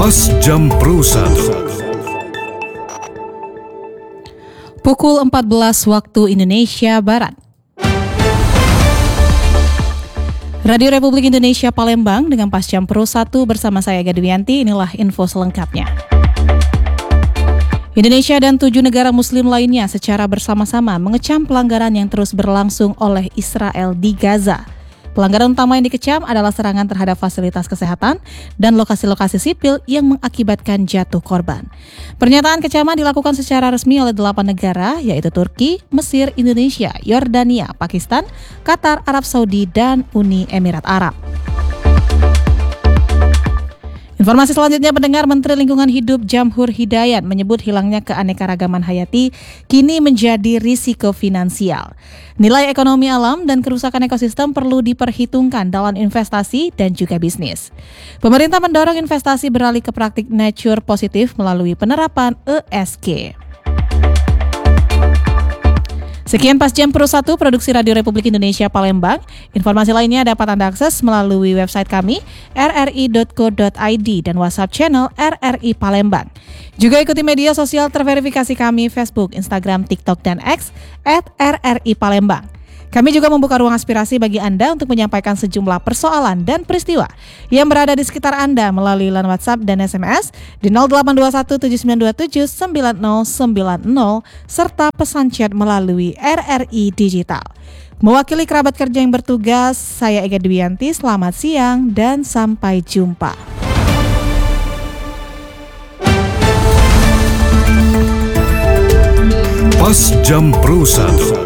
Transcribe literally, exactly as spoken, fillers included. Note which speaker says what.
Speaker 1: Pas Jam Pro satu.
Speaker 2: Pukul empat belas waktu Indonesia Barat. Radio Republik Indonesia Palembang dengan Pas Jam Pro satu bersama saya Ega Dwianti. Inilah info selengkapnya. Indonesia dan tujuh negara muslim lainnya secara bersama-sama mengecam pelanggaran yang terus berlangsung oleh Israel di Gaza. Pelanggaran utama yang dikecam adalah serangan terhadap fasilitas kesehatan dan lokasi-lokasi sipil yang mengakibatkan jatuh korban. Pernyataan kecaman dilakukan secara resmi oleh delapan negara, yaitu Turki, Mesir, Indonesia, Yordania, Pakistan, Qatar, Arab Saudi, dan Uni Emirat Arab. Informasi selanjutnya, pendengar, Menteri Lingkungan Hidup Jamhur Hidayat menyebut hilangnya keanekaragaman hayati kini menjadi risiko finansial. Nilai ekonomi alam dan kerusakan ekosistem perlu diperhitungkan dalam investasi dan juga bisnis. Pemerintah mendorong investasi beralih ke praktik nature positif melalui penerapan E S G. Sekian Pas Jam Pro satu Produksi Radio Republik Indonesia Palembang. Informasi lainnya dapat Anda akses melalui website kami r r i dot co dot i d dan WhatsApp channel R R I Palembang. Juga ikuti media sosial terverifikasi kami Facebook, Instagram, TikTok, dan X at R R I Palembang. Kami juga membuka ruang aspirasi bagi Anda untuk menyampaikan sejumlah persoalan dan peristiwa yang berada di sekitar Anda melalui line WhatsApp dan S M S di nol delapan dua satu tujuh sembilan dua tujuh sembilan nol sembilan nol serta pesan chat melalui R R I Digital. Mewakili kerabat kerja yang bertugas, saya Ega Dwianti, selamat siang dan sampai jumpa.
Speaker 1: Pas Jam Pro satu.